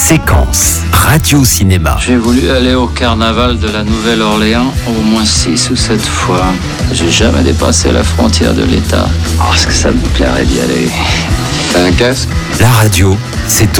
Séquence radio-cinéma. J'ai voulu aller au carnaval de la Nouvelle-Orléans au moins 6 ou 7 fois. J'ai jamais dépassé la frontière de l'État. Oh, est-ce que ça me plairait d'y aller? T'as un casque? La radio, c'est